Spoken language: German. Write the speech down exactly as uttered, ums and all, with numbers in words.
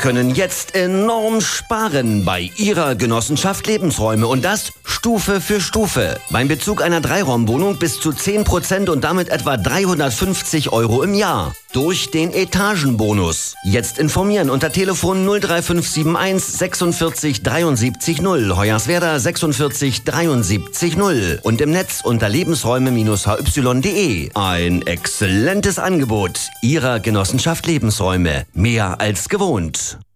können jetzt enorm sparen bei ihrer Genossenschaft Lebensräume und das Stufe für Stufe. Beim Bezug einer Dreiraumwohnung bis zu zehn Prozent und damit etwa dreihundertfünfzig Euro im Jahr. Durch den Etagenbonus. Jetzt informieren unter Telefon null drei fünf sieben eins sechsundvierzig dreiundsiebzig null, Hoyerswerda sechsundvierzig dreiundsiebzig null und im Netz unter lebensräume H Y punkt de. Ein exzellentes Angebot Ihrer Genossenschaft Lebensräume. Mehr als gewohnt.